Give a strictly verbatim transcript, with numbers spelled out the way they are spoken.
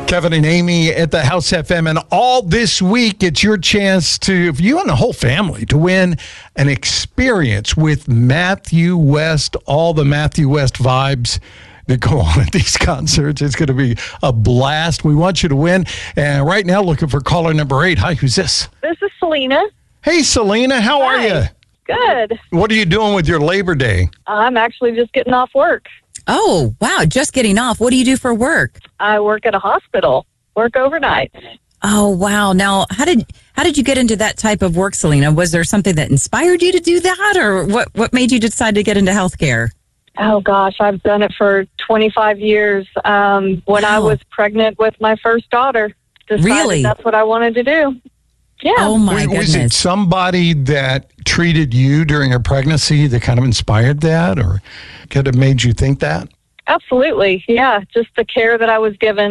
Kevin and Amy at the House F M, and all this week, it's your chance to, for you and the whole family, to win an experience with Matthew West, all the Matthew West vibes that go on at these concerts. It's going to be a blast. We want you to win. And right now, looking for caller number eight. Hi, who's this? This is Selena. Hey, Selena, how Hi. are you? Good. What are you doing with your Labor Day? I'm actually just getting off work. Oh, wow. Just getting off. What do you do for work? I work at a hospital. Work overnight. Oh, wow. Now, how did how did you get into that type of work, Selena? Was there something that inspired you to do that, or what, what made you decide to get into healthcare? Oh, gosh, I've done it for twenty-five years. Um, when Wow. I was pregnant with my first daughter, decided Really? that's what I wanted to do. Yeah. Oh, my Was it goodness. somebody that treated you during your pregnancy that kind of inspired that, or could have made you think that? Absolutely. Yeah, just the care that I was given.